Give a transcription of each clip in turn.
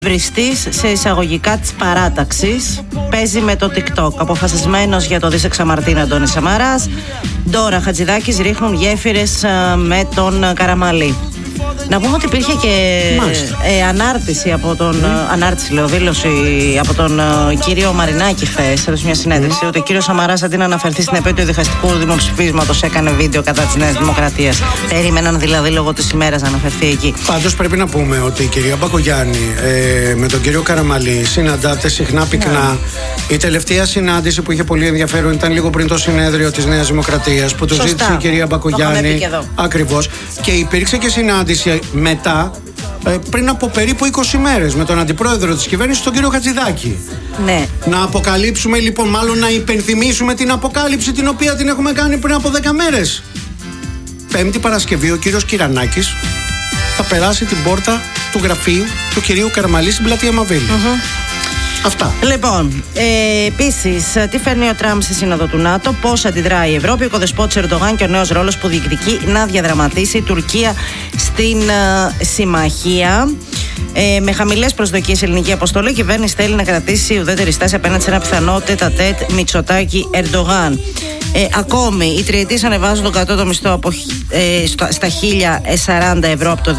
Βριστής σε εισαγωγικά της παράταξης, παίζει με το TikTok. Αποφασισμένος για το δισεξαμαρτήν Αντώνης Σαμαράς. Ντόρα Χατζηδάκης ρίχνουν γέφυρες με τον Καραμαλή. Να πούμε ότι υπήρχε και ανάρτηση από τον. Δήλωση από τον κύριο Μαρινάκη χθες. Έδωσε μια συνέντευξη ότι ο κύριος Σαμαράς, αντί να αναφερθεί στην επέτειο διχαστικού δημοψηφίσματος, έκανε βίντεο κατά της Νέας Δημοκρατίας. Περίμεναν δηλαδή λόγω της ημέρας να αναφερθεί εκεί. Πάντως πρέπει να πούμε ότι η κυρία Μπακογιάννη με τον κύριο Καραμαλή συναντάται συχνά πυκνά. Η τελευταία συνάντηση που είχε πολύ ενδιαφέρον ήταν λίγο πριν το συνέδριο της Νέας Δημοκρατίας που το ζήτησε η κυρία Μπακογιάννη. Ακριβώς. Και υπήρξε και συνάντηση μετά, πριν από περίπου 20 μέρες, με τον αντιπρόεδρο της κυβέρνησης, τον κύριο Χατζηδάκη. Ναι. Να αποκαλύψουμε λοιπόν, μάλλον να υπενθυμίσουμε την αποκάλυψη την οποία την έχουμε κάνει πριν από 10 μέρες. Πέμπτη Παρασκευή ο κύριος Κυρανάκης θα περάσει την πόρτα του γραφείου του κυρίου Καραμαλή στην πλατεία Μαβίλη. Αυτά. Λοιπόν, επίσης, τι φέρνει ο Τραμπ στη Σύνοδο του ΝΑΤΟ, πώς αντιδράει η Ευρώπη, ο οικοδεσπότης Ερντογάν και ο νέος ρόλος που διεκδικεί να διαδραματίσει η Τουρκία στην συμμαχία. Με χαμηλές προσδοκίες η ελληνική αποστολή, η κυβέρνηση θέλει να κρατήσει ουδέτερη στάση απέναντι σε ένα πιθανό τέτα-τέτ Μητσοτάκη-Ερντογάν. Ακόμη, οι τριετής ανεβάζουν τον κατώτατο μισθό στα 1.040 ευρώ από το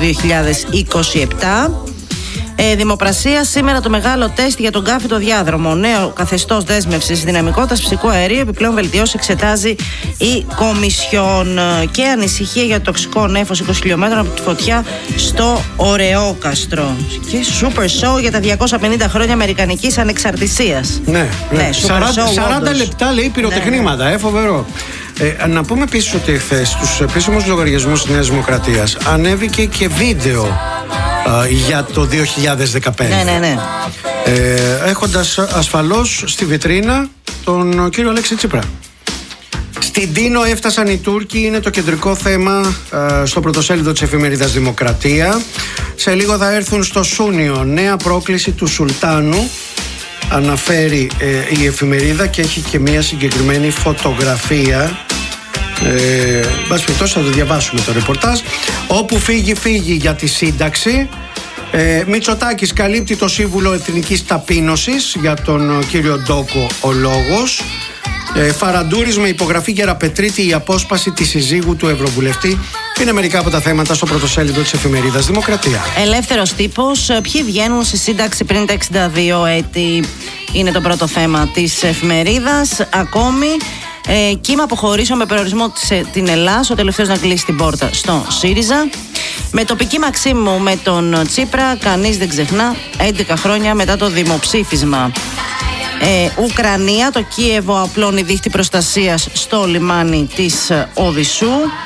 2027. Δημοπρασία σήμερα το μεγάλο τεστ για τον κάφιτο διάδρομο. Νέο καθεστώς δέσμευσης δυναμικότητας φυσικού αερίου. Επιπλέον βελτιώσει εξετάζει η Κομισιόν. Και ανησυχία για το τοξικό νέφος 20 χιλιόμετρων από τη φωτιά στο Ωρεόκαστρο. Και super show για τα 250 χρόνια αμερικανικής ανεξαρτησίας. Ναι, 40 λεπτά λέει πυροτεχνήματα, ναι. Φοβερό. Να πούμε επίσης ότι χθες στους επίσημους λογαριασμούς της Νέας Δημοκρατίας ανέβηκε και βίντεο για το 2015. Ναι. Έχοντας ασφαλώς στη βιτρίνα τον κύριο Αλέξη Τσίπρα. Στην Τίνο έφτασαν οι Τούρκοι, είναι το κεντρικό θέμα στο πρωτοσέλιδο της εφημερίδας Δημοκρατία. Σε λίγο θα έρθουν στο Σούνιο. Νέα πρόκληση του Σουλτάνου, αναφέρει η εφημερίδα, και έχει και μια συγκεκριμένη φωτογραφία. Μπας περιπτώσει θα το διαβάσουμε το ρεπορτάζ. Όπου φύγει για τη σύνταξη. Μητσοτάκης καλύπτει το Σύμβουλο Εθνικής Ταπείνωσης για τον κύριο Ντόκο ο λόγος. Φαραντούρης με υπογραφή Γεραπετρίτη, η απόσπαση της συζύγου του Ευρωβουλευτή. Είναι μερικά από τα θέματα στο πρωτοσέλιδο της εφημερίδας Δημοκρατία. Ελεύθερος τύπος. Ποιοι βγαίνουν στη σύνταξη πριν τα 62 έτη, είναι το πρώτο θέμα της εφημερίδας. Ακόμη, κύμα αποχωρήσεων με περιορισμό την Ελλάς, ο τελευταίος να κλείσει την πόρτα στο ΣΥΡΙΖΑ. Με τοπική Μαξίμου με τον Τσίπρα, κανείς δεν ξεχνά, 11 χρόνια μετά το δημοψήφισμα. Ουκρανία, το Κίεβο απλώνει δίχτυ προστασίας στο λιμάνι της Οδυσσού.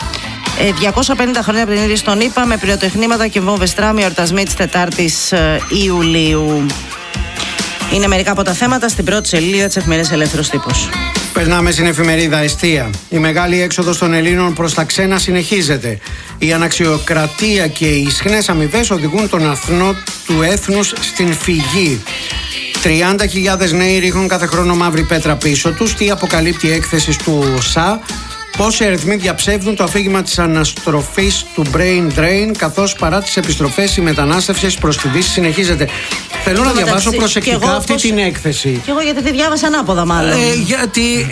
250 χρόνια από την ίδρυση των ΗΠΑ, με πυροτεχνήματα και βόμβες τράμ, εορτασμοί της 4ης Ιουλίου. Είναι μερικά από τα θέματα στην πρώτη σελίδα της εφημερίδας Ελεύθερος Τύπος. Περνάμε στην εφημερίδα Εστία. Η μεγάλη έξοδος των Ελλήνων προς τα ξένα συνεχίζεται. Η αναξιοκρατία και οι ισχνές αμοιβές οδηγούν τον αθνό του έθνους στην φυγή. 30.000 νέοι ρίχνουν κάθε χρόνο μαύρη πέτρα πίσω τους. Τι αποκαλύπτει η έκθεση του ΟΣΑ. Πόσοι αριθμοί διαψεύδουν το αφήγημα της αναστροφής του brain drain, καθώς παρά τις επιστροφές η μετανάστευση προς τη Δύση συνεχίζεται. Θέλω να διαβάσω προσεκτικά αυτή την έκθεση. Και εγώ γιατί τη διάβασα ανάποδα μάλλον. Γιατί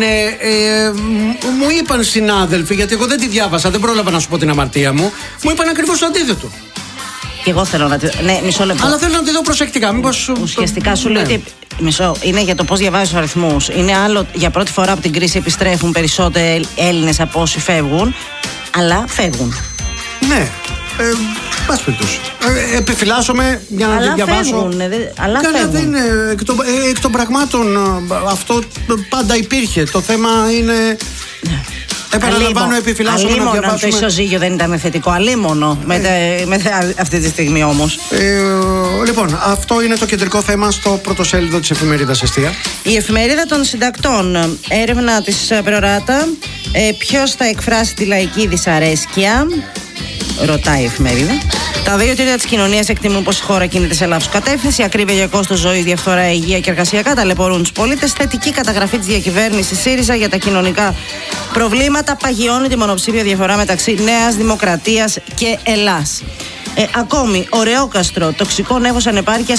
μου είπαν συνάδελφοι, γιατί εγώ δεν τη διάβασα, δεν πρόλαβα να σου πω την αμαρτία μου, μου είπαν ακριβώς το αντίθετο. Και εγώ θέλω να τη. Ναι, μισό λεπτό. Αλλά θέλω να τη δω προσεκτικά. Ουσιαστικά σου λέω ότι. Μισό, είναι για το πώς διαβάζεις τους αριθμούς. Είναι άλλο, για πρώτη φορά από την κρίση επιστρέφουν περισσότεροι Έλληνες από όσοι φεύγουν. Αλλά φεύγουν. Ναι. Πας περιπτώσει. Επιφυλάσσομαι για να τη διαβάσω. Αλλά φεύγουν. Εκ των πραγμάτων αυτό πάντα υπήρχε. Το θέμα είναι. Επαναλαμβάνω, επιφυλάσσομαι να διαβάσουμε. Το ισοζύγιο δεν ήταν θετικό. Αλίμονο αυτή τη στιγμή όμως. Λοιπόν, αυτό είναι το κεντρικό θέμα στο πρωτοσέλιδο της εφημερίδας Εστία. Η εφημερίδα των συντακτών. Έρευνα της Προράτα. Ποιος θα εκφράσει τη λαϊκή δυσαρέσκεια, ρωτάει η εφημερίδα. Τα 2/3 της κοινωνίας εκτιμούν πως η χώρα κινείται σε λάθος κατεύθυνση. Ακρίβεια για κόστος ζωής, διαφθορά, υγεία και εργασιακά ταλαιπωρούν τους πολίτες. Θετική καταγραφή της διακυβέρνησης ΣΥΡΙΖΑ για τα κοινωνικά προβλήματα. Παγιώνει τη μονοψήφια διαφορά μεταξύ Νέας Δημοκρατίας και Ελλάς. Ακόμη, Ωρεόκαστρο, τοξικό νεύος ανεπάρκειας